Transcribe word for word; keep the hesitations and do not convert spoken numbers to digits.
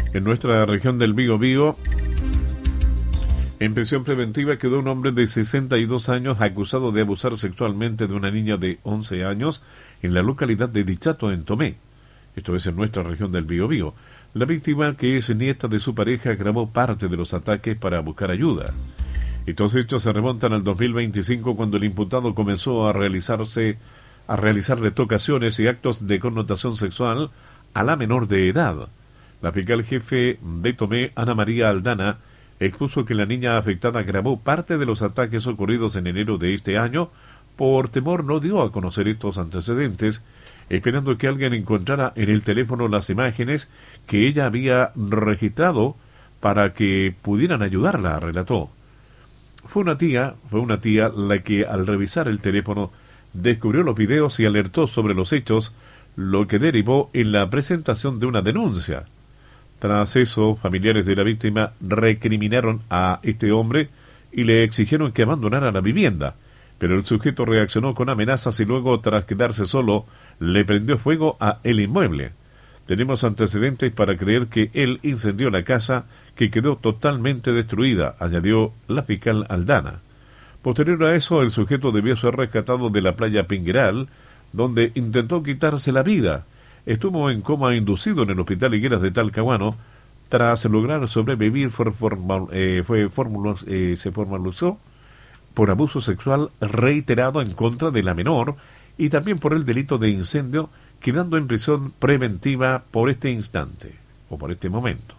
En nuestra región del Biobío, en prisión preventiva quedó un hombre de sesenta y dos años acusado de abusar sexualmente de una niña de once años en la localidad de Dichato, en Tomé. Esto es en nuestra región del Biobío. La víctima, que es nieta de su pareja, grabó parte de los ataques para buscar ayuda. Estos hechos se remontan al dos mil veinticinco, cuando el imputado comenzó a realizarse a realizarle tocaciones y actos de connotación sexual a la menor de edad. La fiscal jefe de Tomé, Ana María Aldana, expuso que la niña afectada grabó parte de los ataques ocurridos en enero de este año. Por temor no dio a conocer estos antecedentes, esperando que alguien encontrara en el teléfono las imágenes que ella había registrado para que pudieran ayudarla, relató. Fue una tía, fue una tía la que al revisar el teléfono descubrió los videos y alertó sobre los hechos, lo que derivó en la presentación de una denuncia. Tras eso, familiares de la víctima recriminaron a este hombre y le exigieron que abandonara la vivienda, pero el sujeto reaccionó con amenazas y luego, tras quedarse solo, le prendió fuego a el inmueble. Tenemos antecedentes para creer que él incendió la casa, que quedó totalmente destruida, añadió la fiscal Aldana. Posterior a eso, el sujeto debió ser rescatado de la playa Pingueral, donde intentó quitarse la vida. Estuvo en coma inducido en el Hospital Higueras de Talcahuano. Tras lograr sobrevivir, fue formal, eh, fue formulos, eh, se formalizó por abuso sexual reiterado en contra de la menor y también por el delito de incendio, quedando en prisión preventiva por este instante o por este momento.